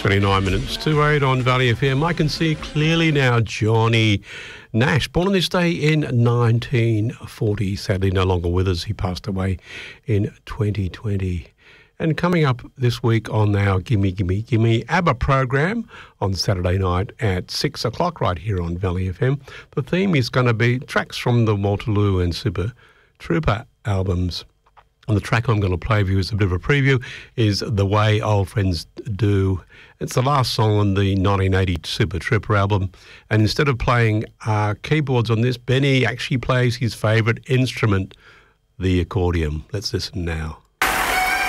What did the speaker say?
29 minutes to 8 on Valley FM. I can see clearly now Johnny Nash, born on this day in 1940, sadly no longer with us. He passed away in 2020. And coming up this week on our Gimme Gimme Gimme ABBA program on Saturday night at 6 o'clock right here on Valley FM, the theme is going to be tracks from the Waterloo and Super Trooper albums. And the track I'm going to play for you as a bit of a preview is The Way Old Friends Do. It's the last song on the 1980 Super Trooper album. And instead of playing keyboards on this, Benny actually plays his favourite instrument, the accordion. Let's listen now.